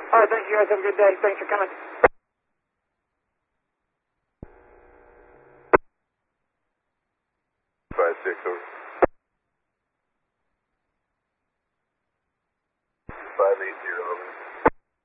All right, thank you guys. Have a good day. Thanks for coming. 5-6 over. 580 over.